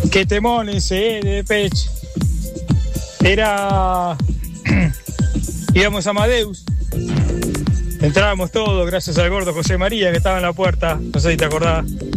Qué temón ese, de Pech. Era... íbamos a Amadeus. Entrábamos todos gracias al gordo José María que estaba en la puerta. No sé si te acordás.